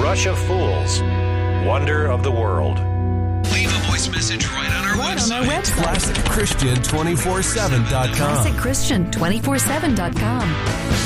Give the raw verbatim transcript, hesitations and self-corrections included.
Crush of Fools, Wonder of the World. Leave a voice message right on our right website. on our website. classic christian two four seven dot com. classic christian two four seven dot com.